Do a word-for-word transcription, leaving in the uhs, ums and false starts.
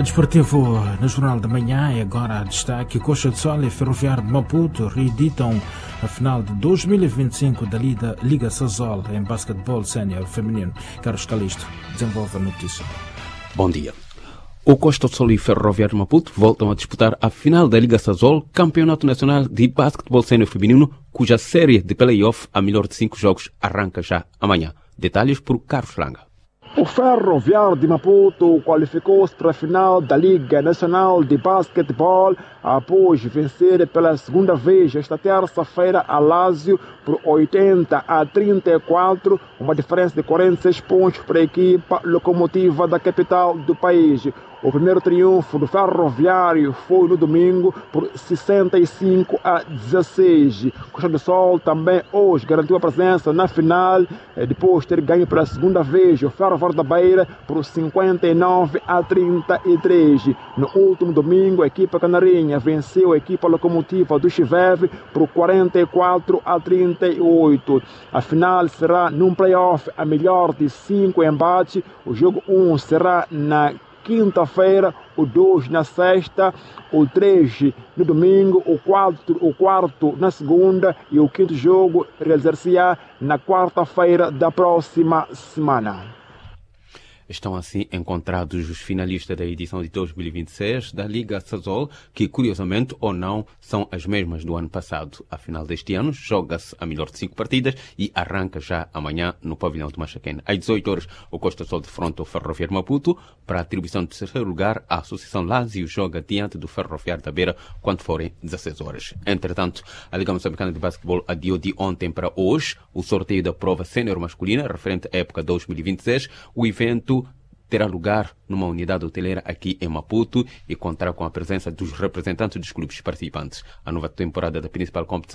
Desportivo no Jornal da Manhã e agora destaque: Costa do Sol e Ferroviário de Maputo reeditam a final de dois mil e vinte e cinco da Liga, Liga Sazol em basquetebol sénior feminino. Carlos Calisto desenvolve a notícia. Bom dia. O Costa do Sol e Ferroviário de Maputo voltam a disputar a final da Liga Sazol, Campeonato Nacional de Basquetebol Sénior Feminino, cuja série de play-off a melhor de cinco jogos arranca já amanhã. Detalhes por Carlos Langa. O Ferroviário de Maputo qualificou-se para a final da Liga Nacional de Basquetebol após vencer pela segunda vez esta terça-feira a Lazio por oitenta a trinta e quatro, uma diferença de quarenta e seis pontos para a equipa locomotiva da capital do país. O primeiro triunfo do Ferroviário foi no domingo por sessenta e cinco a dezesseis. Costa do Sol também hoje garantiu a presença na final, depois de ter ganho pela segunda vez o Ferroviário da Beira por cinquenta e nove a trinta e três. No último domingo, a equipa canarinha venceu a equipa locomotiva do Chiveve por quarenta e quatro a trinta e oito. A final será num playoff a melhor de cinco embates. O jogo um será na quinta-feira, o dois na sexta, o três no domingo, o quatro, o quarto na segunda e o quinto jogo realizar-se-á na quarta-feira da próxima semana. Estão assim encontrados os finalistas da edição de dois mil e vinte e seis da Liga Sazol, que curiosamente ou não são as mesmas do ano passado. A final deste ano joga-se a melhor de cinco partidas e arranca já amanhã no pavilhão de Machaquene. Às dezoito horas, o Costa do Sol defronta o Ferroviário Maputo. Para a atribuição de terceiro lugar, a Associação Lazio joga diante do Ferroviário da Beira quando forem dezesseis horas. Entretanto, a Liga Moçambicana de Basquetebol adiou de ontem para hoje o sorteio da prova sénior masculina referente à época dois mil e vinte e seis. O evento terá lugar numa unidade hoteleira aqui em Maputo e contará com a presença dos representantes dos clubes participantes. A nova temporada da principal competição